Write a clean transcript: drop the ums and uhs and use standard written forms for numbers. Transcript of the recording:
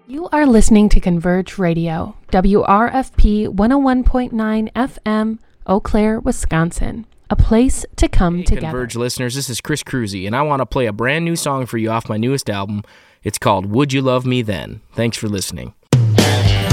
You are listening to Converge Radio, WRFP 101.9 FM, Eau Claire, Wisconsin. A place to come together. Converge listeners, this is Chris Cruzy, and I want to play a brand new song for you off my newest album. It's called Would You Love Me Then? Thanks for listening.